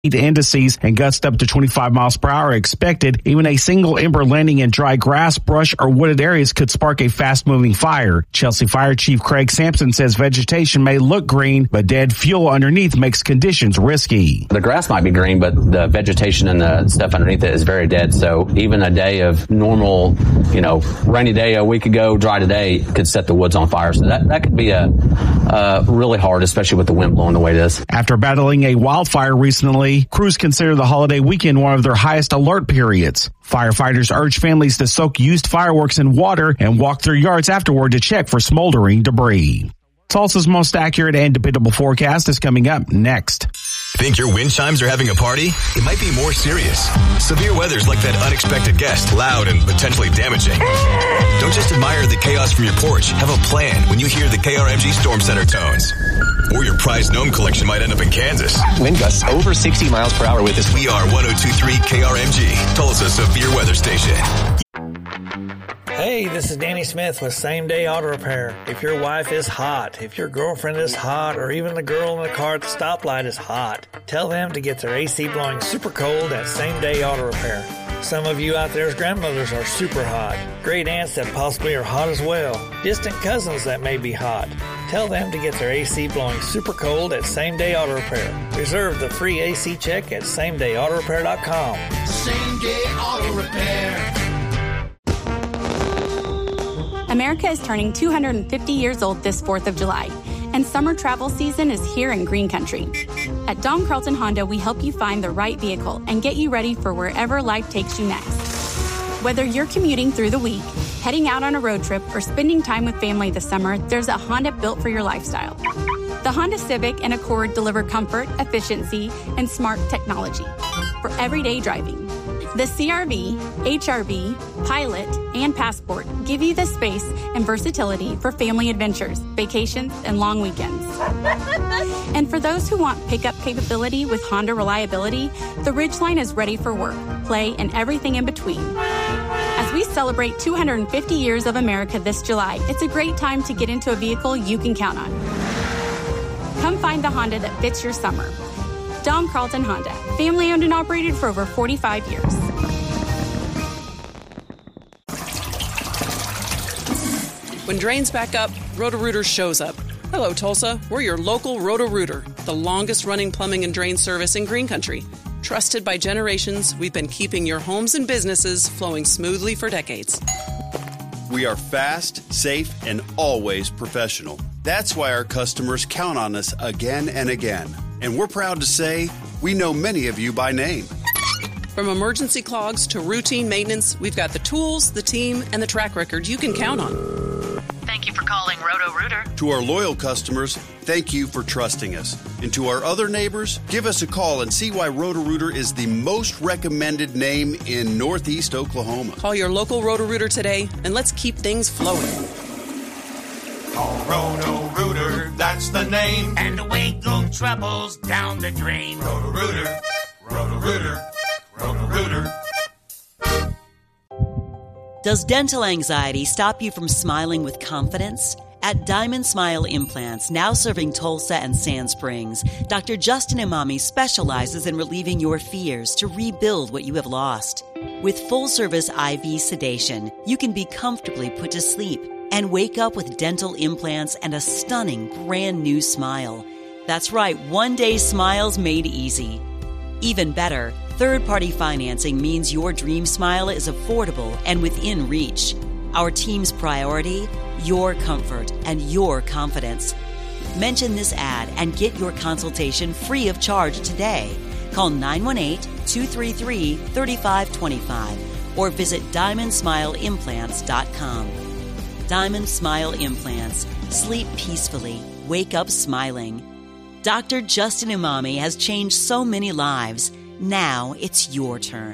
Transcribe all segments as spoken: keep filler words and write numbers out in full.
indices and gusts up to twenty-five miles per hour expected. Even a single ember landing in dry grass, brush, or wooded areas could spark a fast-moving fire. Chelsea Fire Chief Craig Sampson says vegetation may look green, but dead fuel underneath makes conditions risky. The grass might be green, but the vegetation and the stuff underneath it is very dead. So even a day of normal, you know, rainy day a week ago, dry today could set the woods on fire. So that, that could be a uh, really hard, especially with the wind blowing the way it is. After battling a wildfire recently, crews consider the holiday weekend one of their highest alert periods. Firefighters urge families to soak used fireworks in water and walk their yards afterward to check for smoldering debris. Tulsa's most accurate and dependable forecast is coming up next. Think your wind chimes are having a party? It might be more serious. Severe weather's like that unexpected guest, loud and potentially damaging. Don't just admire the chaos from your porch. Have a plan when you hear the K R M G Storm Center tones. Or your prized gnome collection might end up in Kansas. Wind gusts over sixty miles per hour with us. We are one oh two point three K R M G, Tulsa's severe weather station. Hey, this is Danny Smith with Same Day Auto Repair. If your wife is hot, if your girlfriend is hot, or even the girl in the car at the stoplight is hot, tell them to get their A C blowing super cold at Same Day Auto Repair. Some of you out there's grandmothers are super hot. Great aunts that possibly are hot as well. Distant cousins that may be hot. Tell them to get their A C blowing super cold at Same Day Auto Repair. Reserve the free A C check at same day auto repair dot com. Same Day Auto Repair. America is turning two hundred fifty years old this fourth of July, and summer travel season is here in Green Country. At Don Carlton Honda, we help you find the right vehicle and get you ready for wherever life takes you next. Whether you're commuting through the week, heading out on a road trip, or spending time with family this summer, there's a Honda built for your lifestyle. The Honda Civic and Accord deliver comfort, efficiency, and smart technology for everyday driving. The C R V, H R V, Pilot, and Passport give you the space and versatility for family adventures, vacations, and long weekends. And for those who want pickup capability with Honda reliability, the Ridgeline is ready for work, play, and everything in between. As we celebrate two hundred fifty years of America this July, it's a great time to get into a vehicle you can count on. Come find the Honda that fits your summer. Don Carlton Honda, family owned and operated for over forty-five years. When drains back up, Roto-Rooter shows up. Hello, Tulsa. We're your local Roto-Rooter, the longest-running plumbing and drain service in Green Country. Trusted by generations, we've been keeping your homes and businesses flowing smoothly for decades. We are fast, safe, and always professional. That's why our customers count on us again and again. And we're proud to say we know many of you by name. From emergency clogs to routine maintenance, we've got the tools, the team, and the track record you can count on. Thank you for calling Roto-Rooter. To our loyal customers, thank you for trusting us. And to our other neighbors, give us a call and see why Roto-Rooter is the most recommended name in Northeast Oklahoma. Call your local Roto-Rooter today, and let's keep things flowing. Call Roto-Rooter, that's the name. And away go troubles down the drain. Roto-Rooter, Roto-Rooter, Roto-Rooter. Does dental anxiety stop you from smiling with confidence? At Diamond Smile Implants, now serving Tulsa and Sand Springs, Doctor Justin Imami specializes in relieving your fears to rebuild what you have lost. With full-service I V sedation, you can be comfortably put to sleep and wake up with dental implants and a stunning brand new smile. That's right, one-day smiles made easy. Even better, third-party financing means your dream smile is affordable and within reach. Our team's priority, your comfort and your confidence. Mention this ad and get your consultation free of charge today. Call nine one eight, two three three, three five two five or visit diamond smile implants dot com. Diamond Smile Implants. Sleep peacefully. Wake up smiling. Doctor Justin Imami has changed so many lives. Now it's your turn.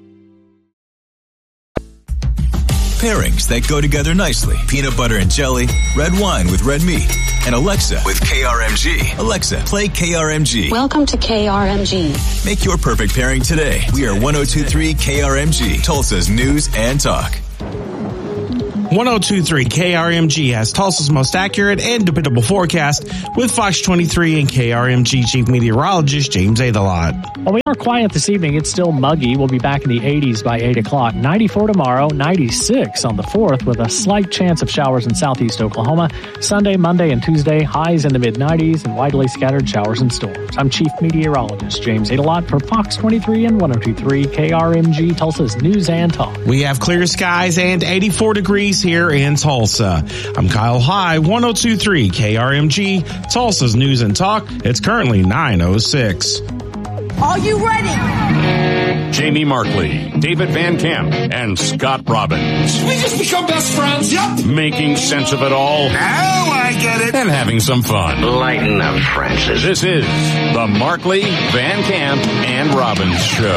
Pairings that go together nicely. Peanut butter and jelly, red wine with red meat, and Alexa with K R M G. Alexa, play K R M G. Welcome to K R M G. Make your perfect pairing today. We are one oh two point three K R M G, Tulsa's news and talk. one oh two point three K R M G has Tulsa's most accurate and dependable forecast with Fox twenty-three and K R M G Chief Meteorologist James Adelot. Well, we are quiet this evening. It's still muggy. We'll be back in the eighties by eight o'clock. ninety-four tomorrow, ninety-six on the fourth with a slight chance of showers in southeast Oklahoma. Sunday, Monday, and Tuesday, highs in the mid-nineties and widely scattered showers and storms. I'm Chief Meteorologist James Adelot for Fox twenty-three and one oh two point three K R M G, Tulsa's News and Talk. We have clear skies and eighty-four degrees here in Tulsa. I'm Kyle High, one oh two point three K R M G, Tulsa's News and Talk. It's currently nine oh six. Are you ready? Jamie Markley, David Van Camp, and Scott Robbins. We just become best friends. Yep. Making sense of it all. Now I get it. And having some fun. Lighten up, Francis. This is the Markley, Van Camp, and Robbins Show.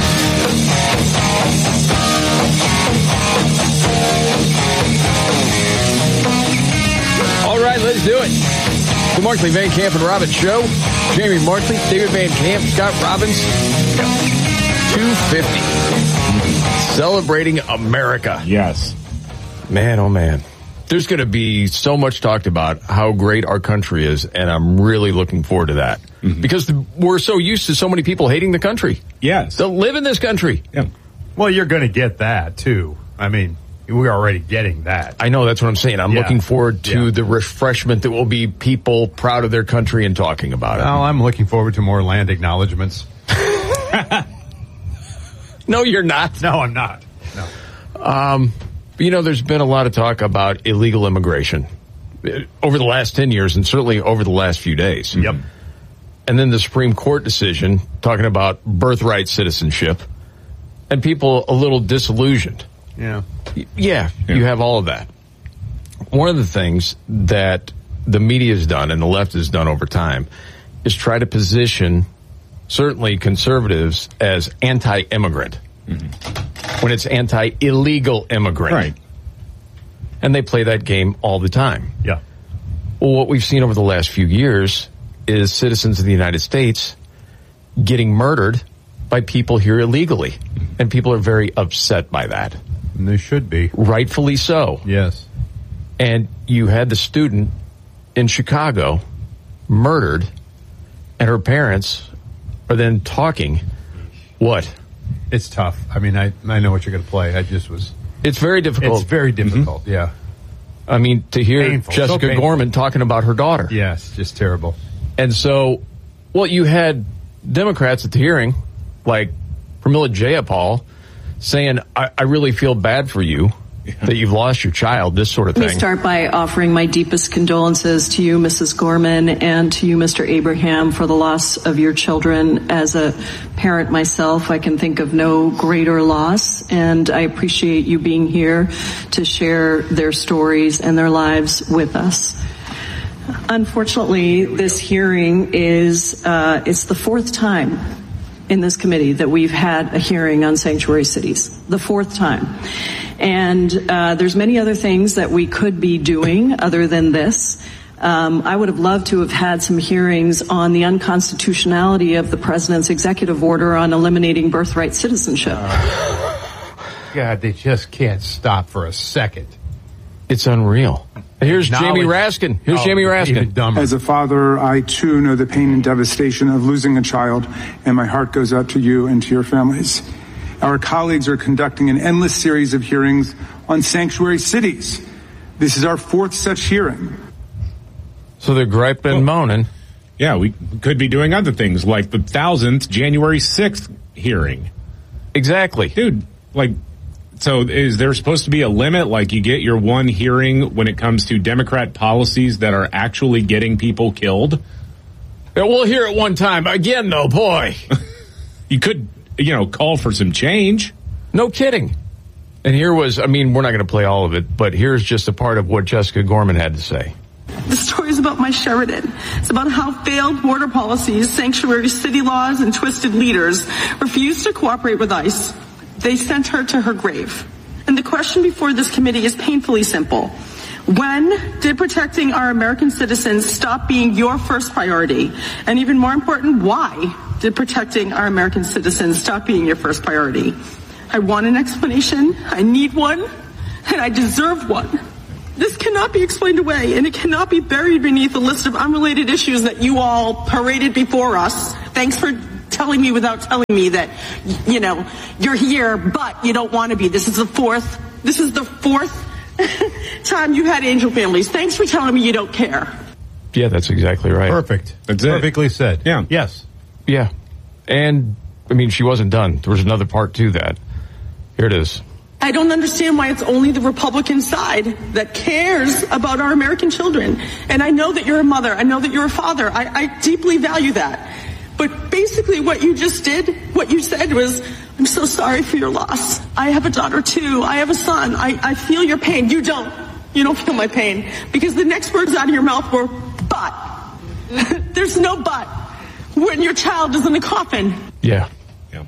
All right, let's do it. The Markley, Van Camp, and Robbins Show. Jamie Markley, David Van Camp, Scott Robbins. two fifty. Celebrating America. Yes. Man, oh man. There's going to be so much talked about how great our country is, and I'm really looking forward to that. Mm-hmm. Because the, we're so used to so many people hating the country. Yes. To live in this country. Yeah. Well, you're going to get that, too. I mean, we're already getting that. I know, that's what I'm saying. I'm yeah. looking forward to yeah. the refreshment that will be people proud of their country and talking about it. Well, I'm looking forward to more land acknowledgments. No, you're not. No, I'm not. No. Um, but, you know, there's been a lot of talk about illegal immigration over the last ten years and certainly over the last few days. Yep. And then the Supreme Court decision talking about birthright citizenship and people a little disillusioned. Yeah. Yeah, yeah, you have all of that. One of the things that the media has done and the left has done over time is try to position certainly conservatives as anti-immigrant mm-hmm. when it's anti-illegal immigrant. Right. And they play that game all the time. Yeah. Well, what we've seen over the last few years is citizens of the United States getting murdered by people here illegally. Mm-hmm. And people are very upset by that. And they should be. Rightfully so. Yes. And you had the student in Chicago murdered, and her parents are then talking. What? It's tough. I mean, I I know what you're going to play. I just was. It's very difficult. It's very difficult, mm-hmm. yeah. I mean, to hear painful. Jessica so Gorman talking about her daughter. Yes, just terrible. And so, well, you had Democrats at the hearing, like Pramila Jayapal, saying, I, I really feel bad for you. Yeah. That you've lost your child, this sort of thing. Let me start by offering my deepest condolences to you, Missus Gorman, and to you, Mister Abraham, for the loss of your children. As a parent myself, I can think of no greater loss, and I appreciate you being here to share their stories and their lives with us. Unfortunately, this hearing is, uh, it's the fourth time in this committee that we've had a hearing on sanctuary cities. The fourth time. And uh, there's many other things that we could be doing other than this. Um, I would have loved to have had some hearings on the unconstitutionality of the president's executive order on eliminating birthright citizenship. God, they just can't stop for a second. It's unreal. Here's Jamie Raskin. Here's oh, Jamie Raskin. As a father, I too know the pain and devastation of losing a child, and my heart goes out to you and to your families. Our colleagues are conducting an endless series of hearings on sanctuary cities. This is our fourth such hearing. So they're griping and moaning. Yeah, we could be doing other things, like the thousandth January sixth hearing. Exactly. Dude, like, so is there supposed to be a limit? Like, you get your one hearing when it comes to Democrat policies that are actually getting people killed? Yeah, we'll hear it one time. Again, though, boy. You could... you know, call for some change. No kidding. And here was, I mean, we're not going to play all of it, but here's just a part of what Jessica Gorman had to say. The story is about my Sheridan. It's about how failed border policies, sanctuary city laws, and twisted leaders refused to cooperate with ICE. They sent her to her grave. And the question before this committee is painfully simple. When did protecting our American citizens stop being your first priority? And even more important, why did protecting our American citizens stop being your first priority? I want an explanation. I need one. and I deserve one. This cannot be explained away, and it cannot be buried beneath a list of unrelated issues that you all paraded before us. Thanks for telling me without telling me that, you know, you're here, but you don't want to be. This is the fourth, this is the fourth time you had angel families. Thanks for telling me you don't care. Yeah, that's exactly right. Perfect. That's it. Perfectly said. Yeah. Yes. Yeah. And, I mean, she wasn't done. There was another part to that. Here it is. I don't understand why it's only the Republican side that cares about our American children. And I know that you're a mother. I know that you're a father. I, I deeply value that. But basically what you just did, what you said was, I'm so sorry for your loss. I have a daughter too. I have a son. I, I feel your pain. You don't. You don't feel my pain. Because the next words out of your mouth were, but. There's no but when your child is in the coffin. Yeah. Yeah.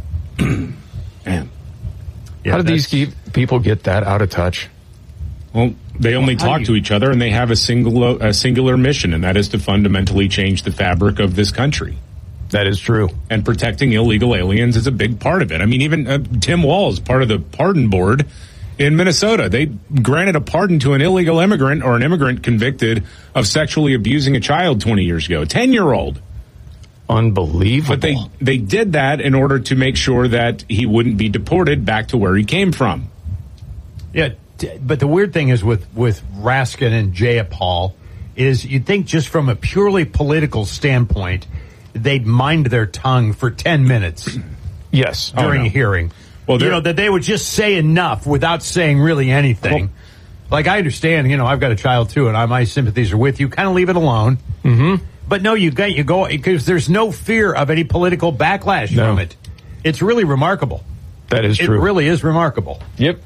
Man. Yeah, How did these keep, people get that out of touch? Well, they only well, talk you... to each other, and they have a single, a singular mission, and that is to fundamentally change the fabric of this country. That is true. And protecting illegal aliens is a big part of it. I mean, even uh, Tim Walz, part of the pardon board in Minnesota, they granted a pardon to an illegal immigrant or an immigrant convicted of sexually abusing a child twenty years ago, a ten-year-old. Unbelievable. But they, they did that in order to make sure that he wouldn't be deported back to where he came from. Yeah, but the weird thing is with, with Raskin and Jayapal is you'd think just from a purely political standpoint, they'd mind their tongue for ten minutes. Yes. During oh, no. a hearing. Well, you know, that they would just say enough without saying really anything. Well, like, I understand, you know, I've got a child too, and I, my sympathies are with you. Kind of leave it alone. Mm-hmm. But no, you go, you go, because there's no fear of any political backlash no. from it. It's really remarkable. That is it true. It really is remarkable. Yep.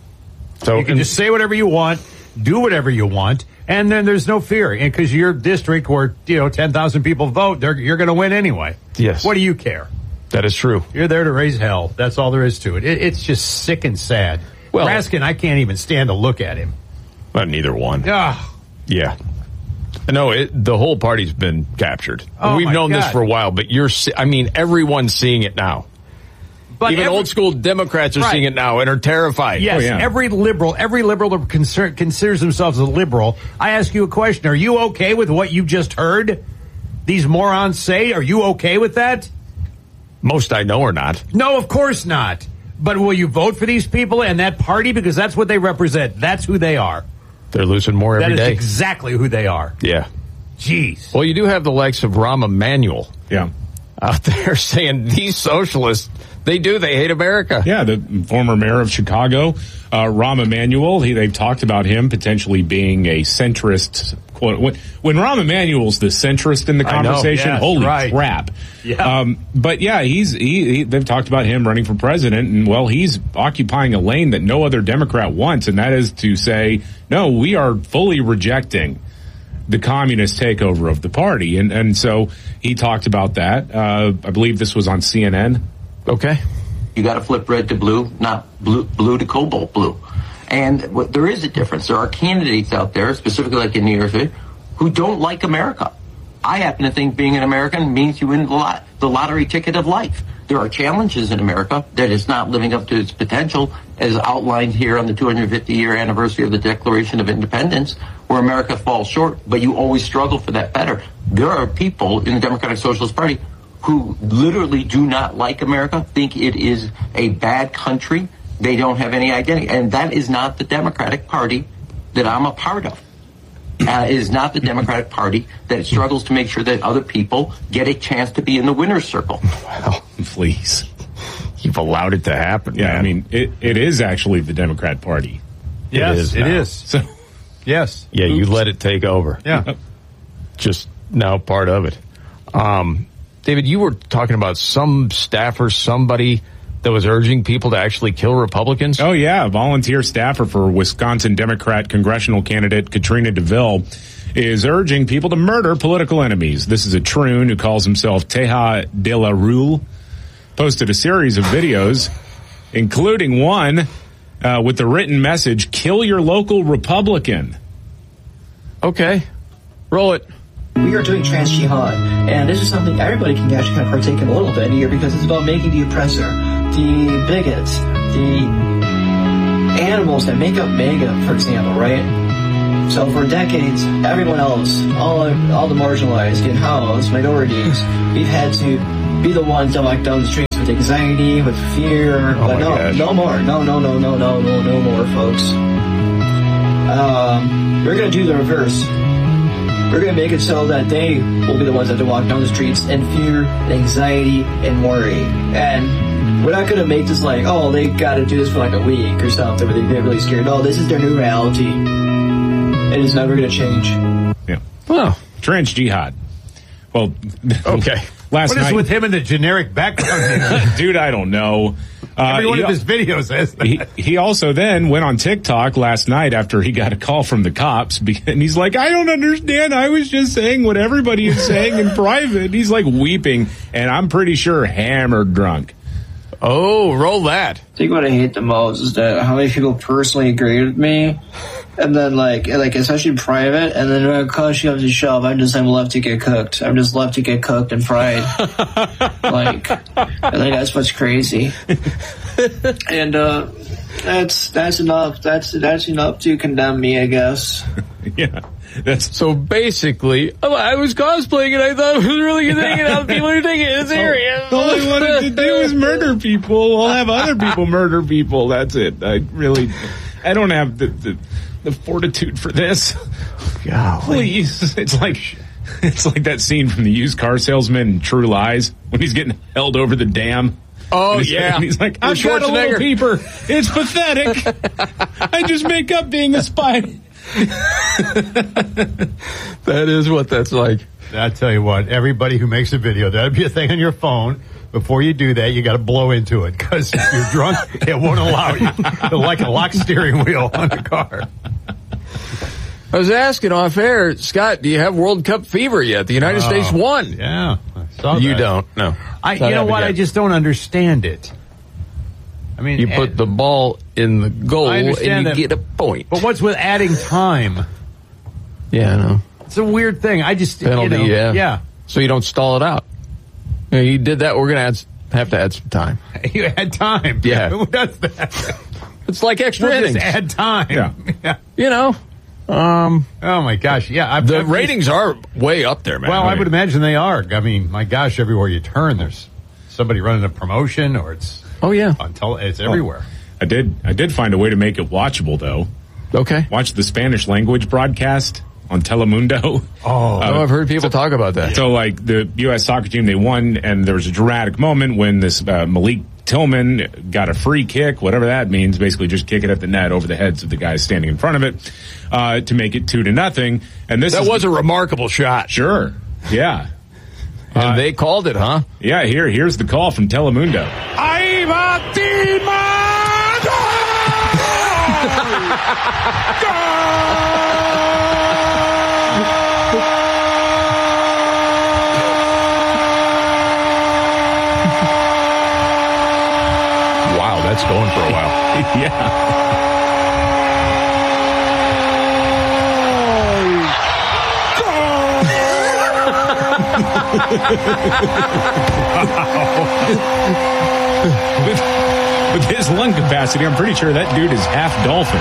So you can just say whatever you want, do whatever you want, and then there's no fear. And because your district where, you know, ten thousand people vote, they're, you're going to win anyway. Yes. What do you care? That is true. You're there to raise hell. That's all there is to it. it it's just sick and sad. Well, Raskin, I can't even stand to look at him. But neither one. Ah. Yeah. No, it, the whole party's been captured. Oh, We've known God. this for a while, but you're, I mean, everyone's seeing it now. But Even every, old school Democrats are right. seeing it now and are terrified. Yes, oh, yeah. every liberal, every liberal that consider, considers themselves a liberal. I ask you a question. Are you okay with what you just heard these morons say? Are you okay with that? Most I know are not. No, of course not. But will you vote for these people and that party? Because that's what they represent. That's who they are. They're losing more every day. day. That is exactly who they are. Yeah. Jeez. Well, you do have the likes of Rahm Emanuel. Yeah. Out there saying these socialists, they do, they hate America. Yeah, the former mayor of Chicago, uh, Rahm Emanuel, he, they've talked about him potentially being a centrist. Quote, when, when Rahm Emanuel's the centrist in the conversation, yes, holy right. crap. Yeah. Um, but yeah, he's he, he, they've talked about him running for president, and well, he's occupying a lane that no other Democrat wants, and that is to say, no, we are fully rejecting the communist takeover of the party. And, and so he talked about that. Uh, I believe this was on C N N. Okay. You got to flip red to blue, not blue, blue to cobalt blue. And what, there is a difference. There are candidates out there, specifically like in New York City, who don't like America. I happen to think being an American means you win the, lot, the lottery ticket of life. There are challenges in America that is not living up to its potential, as outlined here on the two hundred fifty year anniversary of the Declaration of Independence, where America falls short, but you always struggle for that better. There are people in the Democratic Socialist Party who literally do not like America, think it is a bad country. They don't have any identity. And that is not the Democratic Party that I'm a part of. Uh, it is not the Democratic Party that struggles to make sure that other people get a chance to be in the winner's circle. Well, please. You've allowed it to happen, Yeah, man. I mean, it, it is actually the Democrat Party. Yes, it is. It now. is. So, yes. Yeah, Oops. You let it take over. Yeah. Just now part of it. Um, David, you were talking about some staffer, somebody that was urging people to actually kill Republicans? Oh, yeah. Volunteer staffer for Wisconsin Democrat congressional candidate Katrina DeVille is urging people to murder political enemies. This is a troon who calls himself Teja de la Rue. Posted a series of videos, including one uh, with the written message, kill your local Republican. Okay. Roll it. We are doing trans jihad, and this is something everybody can actually kind of partake in a little bit here because it's about making the oppressor, the bigots, the animals that make up MAGA, for example, right? So for decades, everyone else, all all the marginalized, the housed, minorities, we've had to be the ones that walk down the streets with anxiety, with fear. Oh but no, gosh. no more. No, no, no, no, no, no, no more, folks. Um, we're going to do the reverse. We're going to make it so that they will be the ones that have to walk down the streets in fear, anxiety, and worry. And we're not going to make this like, oh, they got to do this for like a week or something where they get really scared. No, this is their new reality. And it's never going to change. Yeah. Oh. Trans jihad. Well, okay. Last what night, is with him in the generic background? Dude, I don't know. Every Uh, one he, of his videos says that. He, he also then went on TikTok last night after he got a call from the cops, and he's like, I don't understand. I was just saying what everybody is saying in private. He's like weeping, and I'm pretty sure hammered drunk. Oh, roll that. I think what I hate the most is that how many people personally agree with me, and then like, like especially in private, and then when it comes to shove, I'm just I'm left to get cooked. I'm just left to get cooked and fried. like, I think that's what's crazy. and uh, that's that's enough. That's that's enough to condemn me, I guess. Yeah. That's so basically, I was cosplaying and I thought it was a really good thing, and other people are taking it serious. All I wanted to do is murder people. I'll have other people murder people. That's it. I really, I don't have the the, the fortitude for this. Golly. Please, it's like it's like that scene from the used car salesman in True Lies when he's getting held over the dam. Oh, and he's, yeah. and he's like, With I've got a little Schwarzenegger. peeper. It's pathetic. I just make up being a spy. That is what that's like. I tell you what, everybody who makes a video, that'd be a thing on your phone. Before you do that, you got to blow into it because if you're drunk, it won't allow you. It'll like a lock steering wheel on the car. I was asking off air, Scott, do you have World Cup fever yet? The United Oh, States won. Yeah, I saw You that. don't. No. I, It's not you know happened what? yet. I just don't understand it. I mean, You put the ball in the goal I and understand you that, get a point. But what's with adding time? Yeah, I know. It's a weird thing. I just Penalty, you know, yeah. yeah. So you don't stall it out. You know, you did that. We're going to have to add some time. You had time. Yeah. Who does that? It's like extra We'll innings. just add time. Yeah. Yeah. You know. Um, oh my gosh. Yeah. I've, the I've ratings are way up there, man. Well, I would imagine they are. I mean, my gosh, everywhere you turn, there's somebody running a promotion, or it's oh yeah, on tele- it's everywhere. I did. I did find a way to make it watchable, though. Okay. Watch the Spanish language broadcast on Telemundo. Oh, oh I've heard people talk about that. So, like, the U S soccer team, they won, and there was a dramatic moment when this uh, Malik Tillman got a free kick, whatever that means, basically just kick it at the net over the heads of the guys standing in front of it, uh, to make it two to nothing. And this that is was a remarkable shot. Sure. Yeah. And Uh, they called it, huh? Yeah, here, here's the call from Telemundo. ¡Ahí va Tima! Wow, that's going for a while. Yeah. with, with his lung capacity, I'm pretty sure that dude is half dolphin.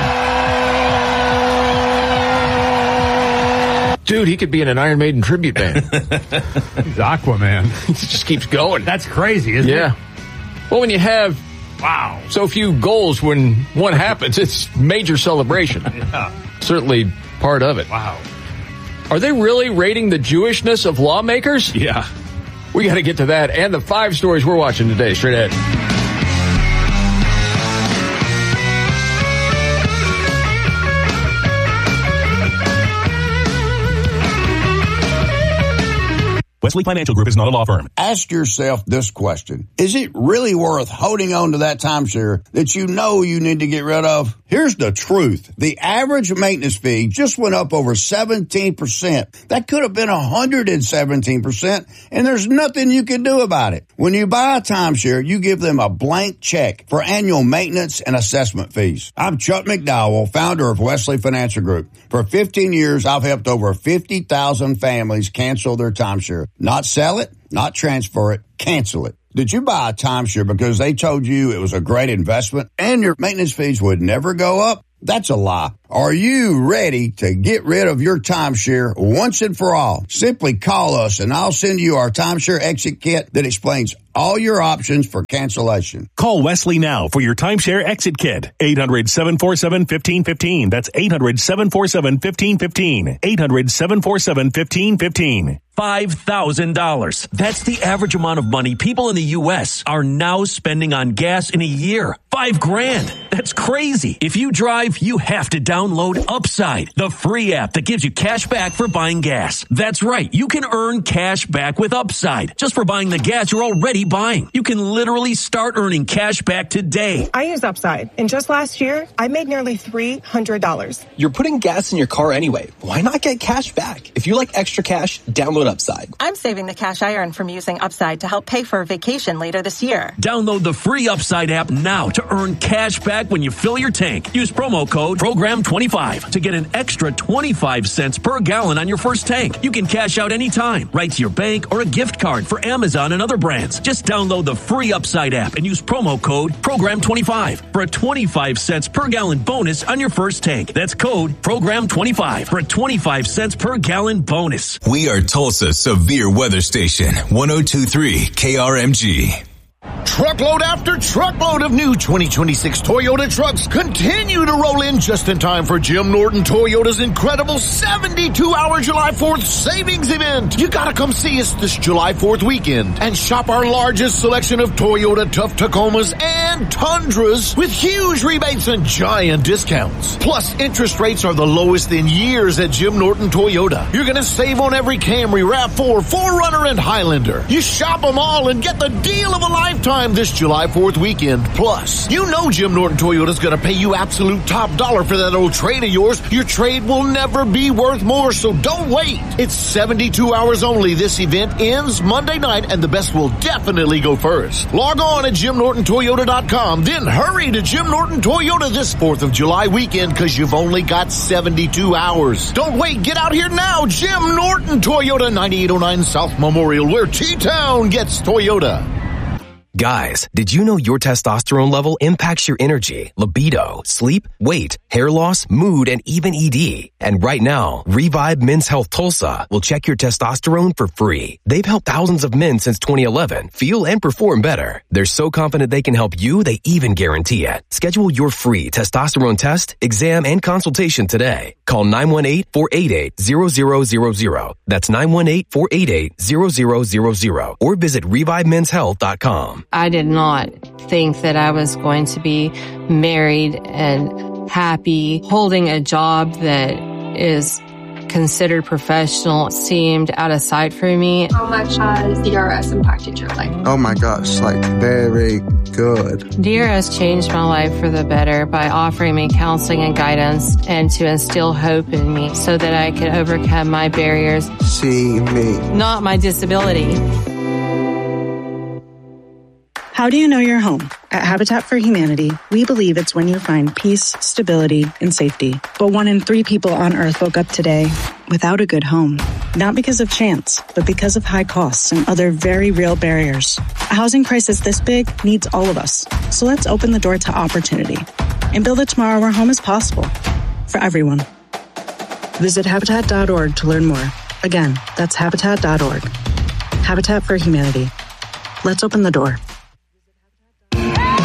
Dude, he could be in an Iron Maiden tribute band. He's Aquaman. He just keeps going. That's crazy, isn't yeah. it? Well, when you have wow so few goals when one happens, it's major celebration. Yeah. Certainly part of it. Wow. Are they really rating the Jewishness of lawmakers? Yeah. We got to get to that and the five stories we're watching today. Straight ahead. Wesley Financial Group is not a law firm. Ask yourself this question. Is it really worth holding on to that timeshare that you know you need to get rid of? Here's the truth. The average maintenance fee just went up over seventeen percent. That could have been one hundred seventeen percent, and there's nothing you can do about it. When you buy a timeshare, you give them a blank check for annual maintenance and assessment fees. I'm Chuck McDowell, founder of Wesley Financial Group. For fifteen years, I've helped over fifty thousand families cancel their timeshare. Not sell it, not transfer it, cancel it. Did you buy a timeshare because they told you it was a great investment and your maintenance fees would never go up? That's a lie. Are you ready to get rid of your timeshare once and for all? Simply call us and I'll send you our timeshare exit kit that explains all your options for cancellation. Call Wesley now for your timeshare exit kit. eight hundred, seven four seven, one five one five. That's eight hundred, seven four seven, one five one five. eight hundred, seven four seven, one five one five. five thousand dollars. That's the average amount of money people in the U S are now spending on gas in a year. Five grand. That's crazy. If you drive, you have to download Upside, the free app that gives you cash back for buying gas. That's right. You can earn cash back with Upside just for buying the gas you're already buying. You can literally start earning cash back today. I use Upside, and just last year, I made nearly three hundred dollars. You're putting gas in your car anyway. Why not get cash back? If you like extra cash, download Upside. I'm saving the cash I earn from using Upside to help pay for a vacation later this year. Download the free Upside app now to earn cash back when you fill your tank. Use promo code program twenty-five to get an extra twenty-five cents per gallon on your first tank. You can cash out anytime, right to your bank or a gift card for Amazon and other brands. Just download the free Upside app and use promo code program twenty-five for a twenty-five cents per gallon bonus on your first tank. That's code program twenty-five for a twenty-five cents per gallon bonus. We are Tulsa's Severe Weather Station, one oh two point three K R M G. Truckload after truckload of new twenty twenty-six Toyota trucks continue to roll in just in time for Jim Norton Toyota's incredible seventy-two hour July fourth savings event. You gotta come see us this July fourth weekend and shop our largest selection of Toyota Tough Tacomas and Tundras with huge rebates and giant discounts. Plus, interest rates are the lowest in years at Jim Norton Toyota. You're gonna save on every Camry, RAV four, four runner, and Highlander. You shop them all and get the deal of a lifetime this July fourth weekend. Plus, you know Jim Norton Toyota's gonna pay you absolute top dollar for that old trade of yours. Your trade will never be worth more, so don't wait. It's seventy-two hours only. This event ends Monday night, and the best will definitely go first. Log on at jim norton toyota dot com, then hurry to Jim Norton Toyota this fourth of July weekend, because you've only got seventy-two hours. Don't wait. Get out here now. Jim Norton Toyota, ninety-eight oh nine South Memorial, where T-Town gets Toyota. Guys, did you know your testosterone level impacts your energy, libido, sleep, weight, hair loss, mood, and even E D? And right now, Revive Men's Health Tulsa will check your testosterone for free. They've helped thousands of men since twenty eleven feel and perform better. They're so confident they can help you, they even guarantee it. Schedule your free testosterone test, exam, and consultation today. Call nine one eight, four eight eight, zero zero zero zero. That's nine one eight, four eight eight, zero zero zero zero. Or visit revive men's health dot com. I did not think that I was going to be married and happy. Holding a job that is considered professional seemed out of sight for me. How much has D R S impacted your life? Oh my gosh, like very good. D R S changed my life for the better by offering me counseling and guidance and to instill hope in me so that I could overcome my barriers. See me. Not my disability. How do you know you're home? At Habitat for Humanity, we believe it's when you find peace, stability, and safety. But one in three people on Earth woke up today without a good home. Not because of chance, but because of high costs and other very real barriers. A housing crisis this big needs all of us. So let's open the door to opportunity and build a tomorrow where home is possible for everyone. Visit habitat dot org to learn more. Again, that's habitat dot org. Habitat for Humanity. Let's open the door.